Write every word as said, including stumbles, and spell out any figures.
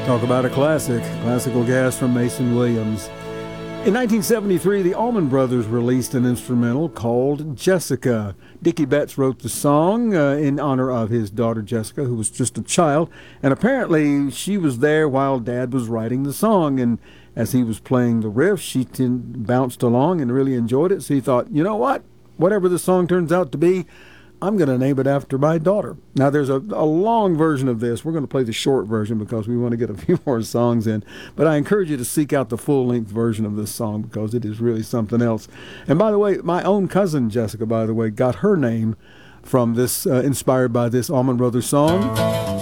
Talk about a classic, classical gas from Mason Williams. In nineteen seventy-three, the Allman Brothers released an instrumental called Jessica. Dickie Betts wrote the song uh, in honor of his daughter Jessica, who was just a child, and apparently she was there while Dad was writing the song, and as he was playing the riff, she t- bounced along and really enjoyed it, so he thought, you know what, whatever the song turns out to be, I'm going to name it after my daughter. Now, there's a, a long version of this. We're going to play the short version because we want to get a few more songs in. But I encourage you to seek out the full-length version of this song because it is really something else. And by the way, my own cousin, Jessica, by the way, got her name from this, uh, inspired by this Allman Brothers song.